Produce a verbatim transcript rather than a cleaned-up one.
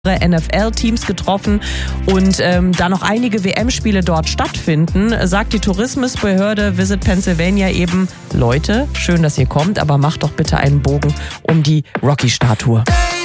N F L-Teams getroffen und ähm, da noch einige W M-Spiele dort stattfinden, sagt die Tourismusbehörde Visit Pennsylvania eben: Leute, schön, dass ihr kommt, aber macht doch bitte einen Bogen um die Rocky-Statue.